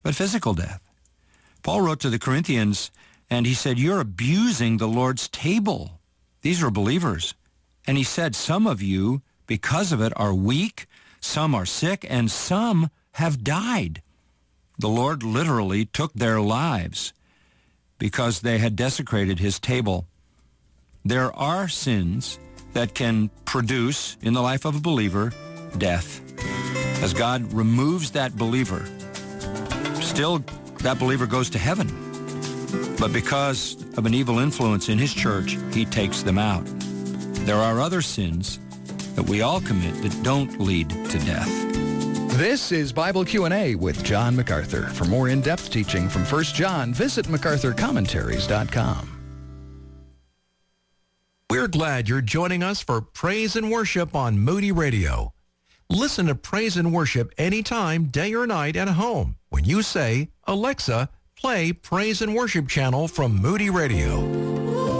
but physical death. Paul wrote to the Corinthians, and he said, you're abusing the Lord's table. These are believers. And he said, some of you, because of it, are weak, some are sick, and some have died. The Lord literally took their lives because they had desecrated his table. There are sins that can produce, in the life of a believer, death. As God removes that believer, still that believer goes to heaven. But because of an evil influence in his church, he takes them out. There are other sins that we all commit that don't lead to death. This is Bible Q&A with John MacArthur. For more in-depth teaching from 1 John, visit MacArthurCommentaries.com. We're glad you're joining us for Praise and Worship on Moody Radio. Listen to Praise and Worship anytime, day or night at home when you say, Alexa, play Praise and Worship channel from Moody Radio.